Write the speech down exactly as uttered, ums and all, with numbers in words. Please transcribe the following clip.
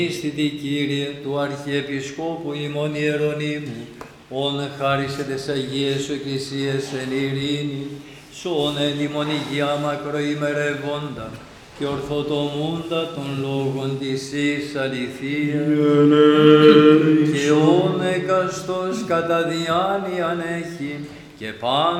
Ιστητη Κύριε του Αρχιεπισκόπου ημών Ιερονύμου, ον χάρισε τες Αγίες σου Εκκλησίες εν ειρήνη, σον εν ημών υγεία μακροημερευόντα και ορθοτομούντα των λόγων της εις αληθείας, και όν εκαστός κατά διάνοιαν έχει, και πάντα